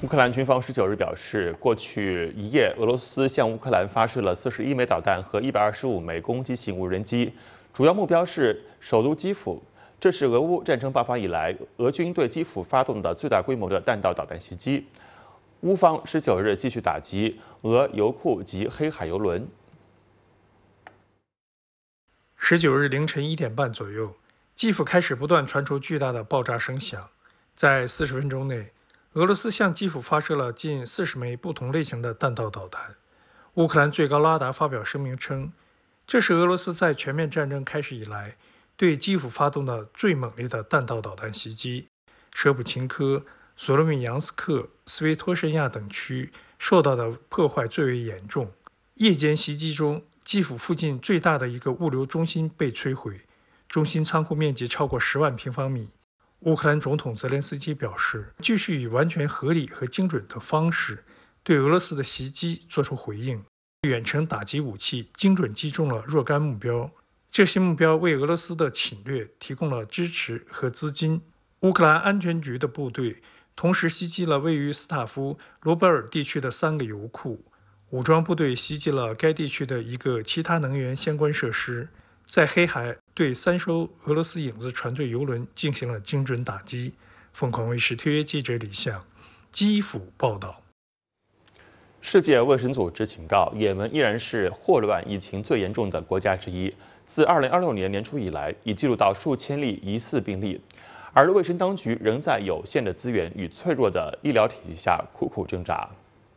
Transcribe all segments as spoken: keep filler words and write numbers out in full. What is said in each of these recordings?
乌克兰军方十九日表示，过去一夜，俄罗斯向乌克兰发射了四十一枚导弹和一百二十五枚攻击型无人机，主要目标是首都基辅。这是俄乌战争爆发以来，俄军对基辅发动的最大规模的弹道导弹袭击。乌方十九日继续打击俄油库及黑海油轮。 十九日凌晨一点半左右，基辅开始不断传出巨大的爆炸声响，在四十分钟内。俄罗斯向基辅发射了近四十枚不同类型的弹道导弹。乌克兰最高拉达发表声明称，这是俄罗斯在全面战争开始以来对基辅发动的最猛烈的弹道导弹袭击。舍普琴科、索罗米扬斯克、斯维托申亚等区受到的破坏最为严重。夜间袭击中，基辅附近最大的一个物流中心被摧毁，中心仓库面积超过十万平方米。乌克兰总统泽连斯基表示，继续以完全合理和精准的方式对俄罗斯的袭击作出回应。远程打击武器精准击中了若干目标，这些目标为俄罗斯的侵略提供了支持和资金。乌克兰安全局的部队同时袭击了位于斯塔夫罗波尔地区的三个油库，武装部队袭击了该地区的一个其他能源相关设施。在黑海对三艘俄罗斯影子船队油轮进行了精准打击。凤凰卫视特约记者李向，基辅报道。 世界卫生组织警告，也门依然是霍乱疫情最严重的国家之一。自二零二六年年初以来，已记录到数千例疑似病例，而卫生当局仍在有限的资源与脆弱的医疗体系下苦苦挣扎。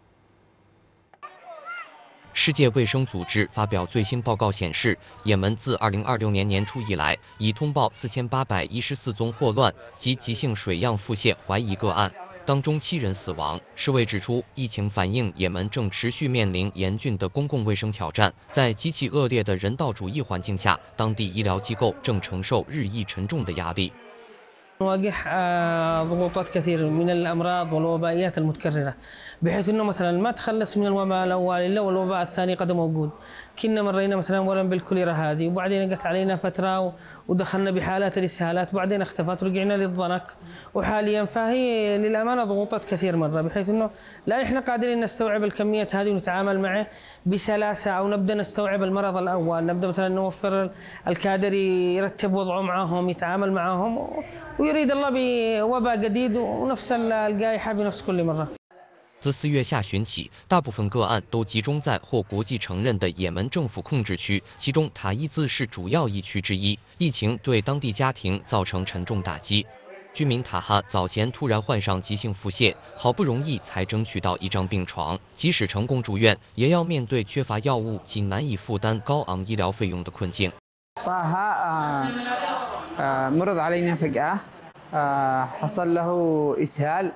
世界卫生组织发表最新报告显示，也门自二零二六年年初以来，已通报四千八百一十四宗霍乱及急性水样腹泻怀疑个案，当中七人死亡。世卫指出，疫情反映也门正持续面临严峻的公共卫生挑战，在极其恶劣的人道主义环境下，当地医疗机构正承受日益沉重的压力。 نواجه ضغوطات كثير من الأمراض والوبائيات المتكررة بحيث أنه مثلا ما تخلص من الوباء الأول إلا والوباء الثاني قد موجود. كنا مرينا مثلا أولا بالكوليرا هذه وبعدين جت علينا فترة ودخلنا بحالات الإسهالات وبعدين اختفت ورجعنا للضنك وحاليا فهي للأمانة ضغوطات كثير مرة بحيث أنه لا إحنا قادرين نستوعب الكميات هذه ونتعامل معه بسلاسة أو نبدأ نستوعب المرض الأول نبدأ مثلا نوفر الكادر يرتب وضعه معهم يتعامل معهم ويريد الله بوباء جديد ونفس الجائحة بنفس كل مرة. 自四月下旬起，大部分个案都集中在或国际承认的也门政府控制区，其中塔伊兹是主要疫区之一。疫情对当地家庭造成沉重打击。居民塔哈早前突然患上急性腹泻，好不容易才争取到一张病床，即使成功住院，也要面对缺乏药物及难以负担高昂医疗费用的困境。 طه مرض علينا فجأة حصل له إسهال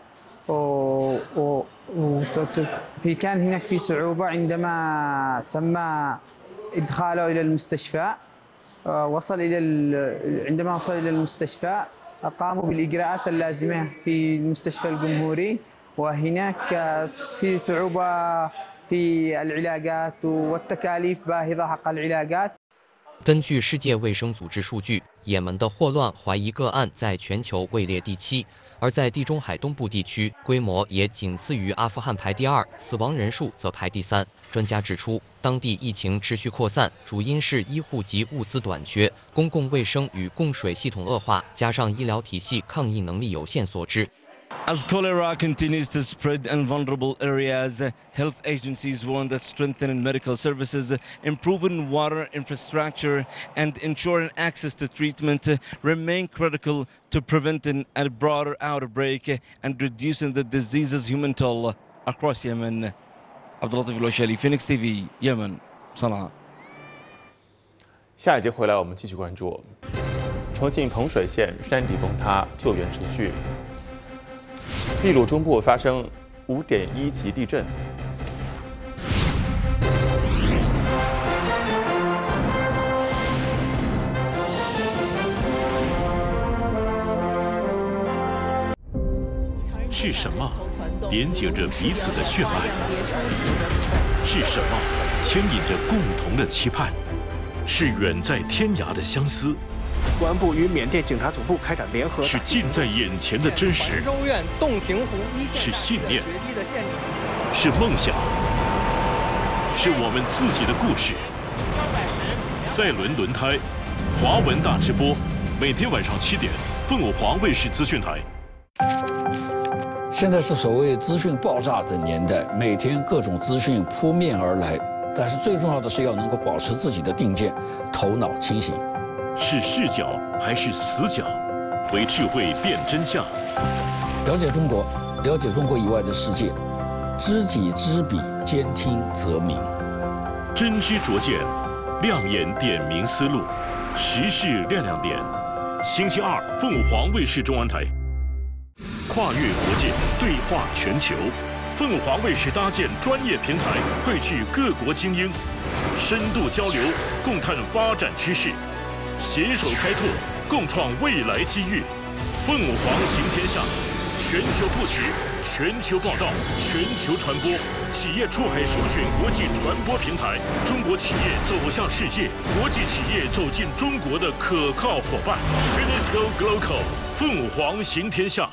وفي كان هناك في صعوبة عندما تم إدخاله إلى المستشفى وصل إلى عندما وصل إلى المستشفى قاموا بالإجراءات اللازمة في المستشفى الجمهوري وهناك في صعوبة في العلاجات والتكاليف باهظة حق العلاجات. 根据世界卫生组织数据，也门的霍乱怀疑个案在全球位列第七，而在地中海东部地区，规模也仅次于阿富汗排第二，死亡人数则排第三。专家指出，当地疫情持续扩散，主因是医护及物资短缺、公共卫生与供水系统恶化，加上医疗体系抗疫能力有限所致。 As cholera continues to spread in vulnerable areas, health agencies warn that strengthening medical services, improving water infrastructure, and ensuring access to treatment remain critical to preventing a broader outbreak and reducing the disease's human toll across Yemen. Abdulatif Al-Washali, Phoenix T V, Yemen, Sana'a. 下一节回来，我们继续关注重庆彭水县山体崩塌，救援持续。 秘鲁中部发生五点一级地震。 是什么连接着彼此的血脉？是什么牵引着共同的期盼？是远在天涯的相思， 公安部与缅甸警察总部开展联合。 是近在眼前的真实， 州院洞庭湖一线是信念， 决堤的现场， 是梦想，是我们自己的故事。赛伦轮胎，华文大直播，每天晚上七点，凤凰华卫视资讯台。 现在是所谓资讯爆炸的年代，每天各种资讯扑面而来，但是最重要的是要能够保持自己的定见，头脑清醒。 是视角还是死角？为智慧辨真相。 了解中国，了解中国以外的世界，知己知彼，兼听则明。 真知灼见，亮眼点明思路，时事亮亮点。星期二，凤凰卫视中文台。跨越国界，对话全球。凤凰卫视搭建专业平台，汇聚各国精英，深度交流，共探发展趋势。携手开拓，共创未来机遇。凤凰行天下，全球布局，全球报道，全球传播，企业出海首选国际传播平台，中国企业走向世界，国际企业走进中国的可靠伙伴。UNESCO Global， 凤凰行天下。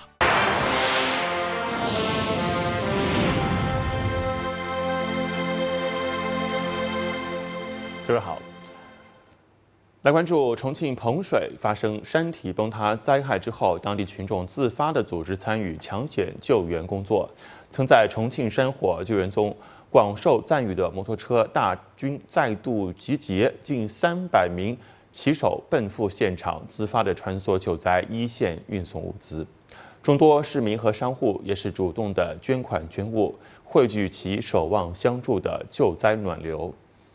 各位好。来关注重庆彭水发生山体崩塌灾害之后，当地群众自发的组织参与抢险救援工作。曾在重庆山火救援中广受赞誉的摩托车大军再度集结，近三百名骑手奔赴现场，自发的穿梭救灾一线，运送物资。众多市民和商户也是主动的捐款捐物，汇聚其守望相助的救灾暖流。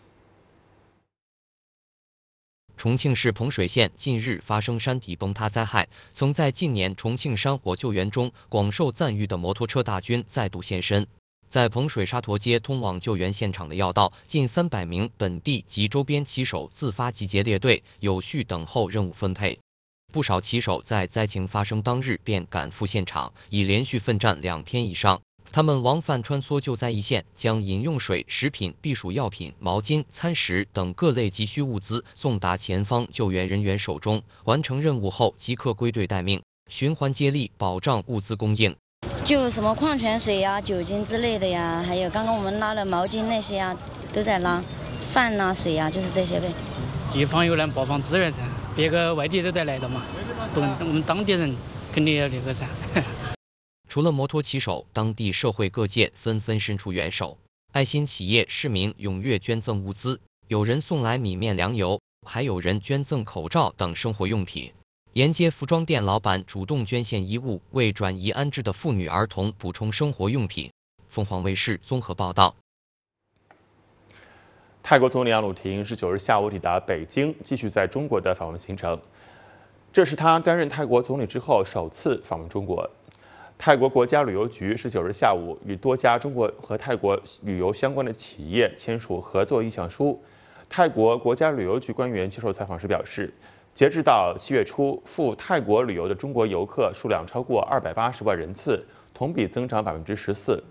重庆市彭水县近日发生山体崩塌灾害，曾在近年重庆山火救援中广受赞誉的摩托车大军再度现身。在彭水沙陀街通往救援现场的要道，近三百名本地及周边骑手自发集结列队，有序等候任务分配。不少骑手在灾情发生当日便赶赴现场，已连续奋战两天以上。他们往返穿梭救灾一线，将饮用水、食品、避暑药品、毛巾、餐食等各类急需物资送达前方救援人员手中。完成任务后，即刻归队待命，循环接力，保障物资供应。 就什么矿泉水呀、酒精之类的呀，还有刚刚我们拉的毛巾那些呀，都在拉。饭呐、水呀，就是这些呗。 地方有难播放资源噻，别个外地都得来的嘛，不能我们当地人肯定要那个噻。 除了摩托骑手，当地社会各界纷纷伸出援手，爱心企业、市民踊跃捐赠物资，有人送来米面粮油，还有人捐赠口罩等生活用品。沿街服装店老板主动捐献衣物，为转移安置的妇女儿童补充生活用品。凤凰卫视综合报道。 泰国总理昂鲁廷十九日下午抵达北京，继续在中国的访问行程。这是他担任泰国总理之后首次访问中国。泰国国家旅游局十九日下午与多家中国和泰国旅游相关的企业签署合作意向书。泰国国家旅游局官员接受采访时表示，截至到七月初，赴泰国旅游的中国游客数量超过二百八十万人次，同比增长百分之十四。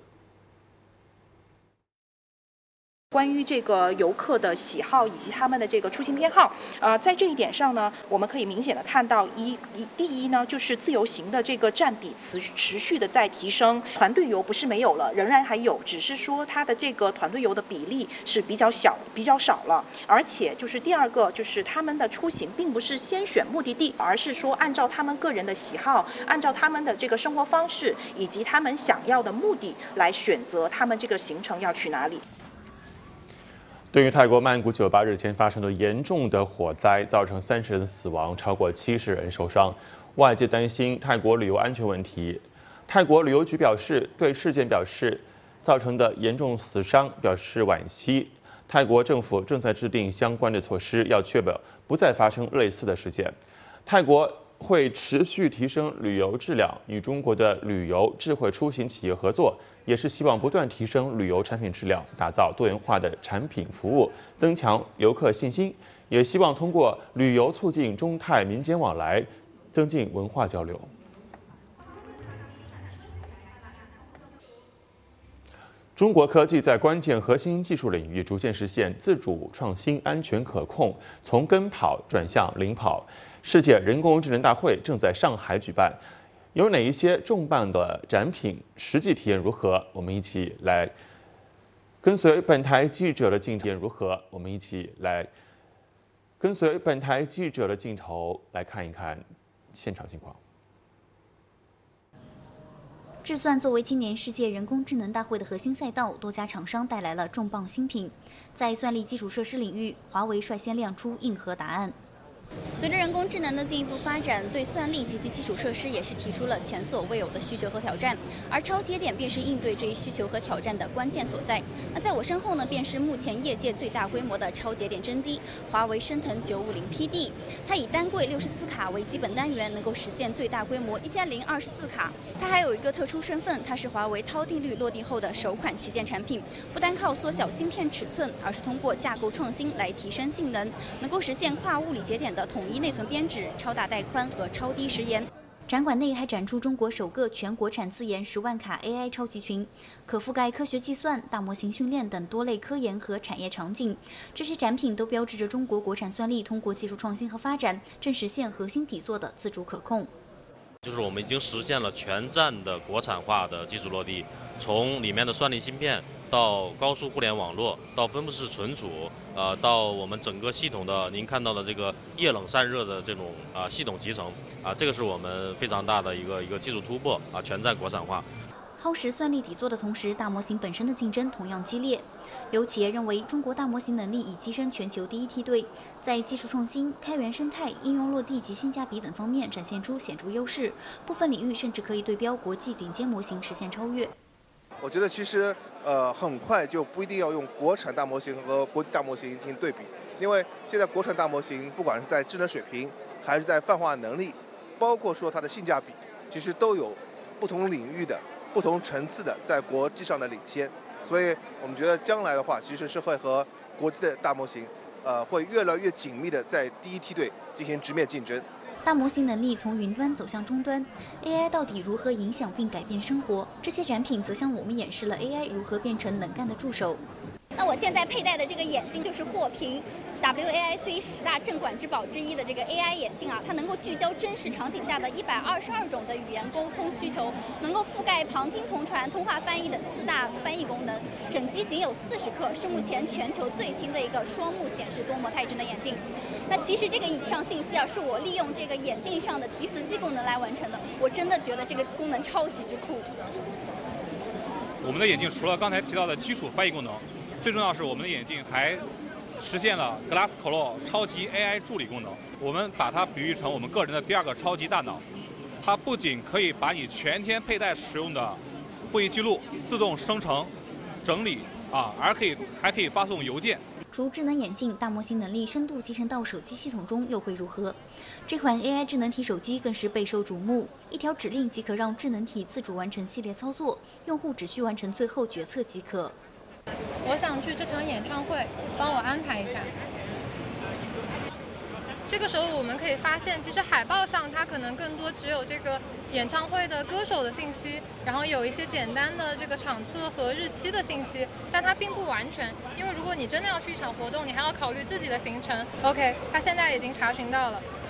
关于这个游客的喜好以及他们的这个出行偏好，呃，在这一点上呢，我们可以明显的看到一一第一呢，就是自由行的这个占比持持续的在提升，团队游不是没有了，仍然还有，只是说它的这个团队游的比例是比较小、比较少了。而且就是第二个，就是他们的出行并不是先选目的地，而是说按照他们个人的喜好，按照他们的这个生活方式以及他们想要的目的来选择他们这个行程要去哪里。 对于泰国曼谷酒吧日前发生的严重的火灾，造成三十人死亡，超过七十人受伤，外界担心泰国旅游安全问题。泰国旅游局表示，对事件表示造成的严重死伤表示惋惜。泰国政府正在制定相关的措施，要确保不再发生类似的事件。泰国会持续提升旅游质量，与中国的旅游智慧出行企业合作，也是希望不断提升旅游产品质量，打造多元化的产品服务，增强游客信心，也希望通过旅游促进中泰民间往来，增进文化交流。 中国科技在关键核心技术领域逐渐实现自主创新、安全可控，从跟跑转向领跑。世界人工智能大会正在上海举办，有哪一些重磅的展品？实际体验如何？我们一起来跟随本台记者的镜头如何？我们一起来跟随本台记者的镜头来看一看现场情况。 智算作为今年世界人工智能大会的核心赛道，多家厂商带来了重磅新品。在算力基础设施领域，华为率先亮出硬核答案。随着人工智能的进一步发展，对算力及其基础设施也是提出了前所未有的需求和挑战。而超节点便是应对这一需求和挑战的关键所在。那在我身后呢，便是目前业界最大规模的超节点真机——华为升腾九五零 P D。它以单柜六十四卡为基本单元，能够实现最大规模一千零二十四卡。它还有一个特殊身份，它是华为韬定律落地后的首款旗舰产品，不单靠缩小芯片尺寸，而是通过架构创新来提升性能，能够实现跨物理节点的统一内存编制、超大带宽和超低时延。展馆内还展出中国首个全国产自研十万卡 A I 超级群，可覆盖科学计算、大模型训练等多类科研和产业场景。这些展品都标志着中国国产算力通过技术创新和发展，正实现核心底座的自主可控。 就是我们已经实现了全站的国产化的技术落地，从里面的算力芯片到高速互联网络，到分布式存储，呃，到我们整个系统的您看到的这个液冷散热的这种啊、呃、系统集成啊、呃，这个是我们非常大的一个一个技术突破啊、呃，全站国产化。 耗时算力底座的同时，大模型本身的竞争同样激烈。有企业认为，中国大模型能力已跻身全球第一梯队，在技术创新、开源生态、应用落地及性价比等方面展现出显著优势，部分领域甚至可以对标国际顶尖模型实现超越。 我觉得其实呃很快就不一定要用国产大模型和国际大模型进行对比，因为现在国产大模型不管是在智能水平，还是在泛化能力，包括说它的性价比，其实都有不同领域的、不同层次的在国际上的领先。所以我们觉得将来的话，其实是会和国际的大模型，呃，会越来越紧密的在第一梯队进行直面竞争。 大模型能力从云端走向终端 ，A I 到底如何影响并改变生活？这些展品则向我们演示了 A I 如何变成能干的助手。 那我现在佩戴的这个眼镜就是获评 W A I C 十大镇馆之宝之一的这个 A I 眼镜啊，它能够聚焦真实场景下的一百二十二种的语言沟通需求，能够覆盖旁听、同传、通话翻译等四大翻译功能。整机仅有四十克，是目前全球最轻的一个双目显示多模态真的眼镜。那其实这个以上信息啊，是我利用这个眼镜上的提词机功能来完成的，我真的觉得这个功能超级之酷。 我们的眼镜除了刚才提到的基础翻译功能，最重要是我们的眼镜还实现了 Glassclaw 超级 A I 助理功能。我们把它比喻成我们个人的第二个超级大脑，它不仅可以把你全天佩戴使用的会议记录自动生成、整理啊，而可以还可以发送邮件。 除智能眼镜，大模型能力深度集成到手机系统中又会如何？这款 A I 智能体手机更是备受瞩目，一条指令即可让智能体自主完成系列操作，用户只需完成最后决策即可。 我想去这场演唱会，帮我安排一下。这个时候我们可以发现，其实海报上它可能更多只有这个演唱会的歌手的信息，然后有一些简单的这个场次和日期的信息，但它并不完全，因为如果你真的要去一场活动，你还要考虑自己的行程。OK， 它现在已经查询到了。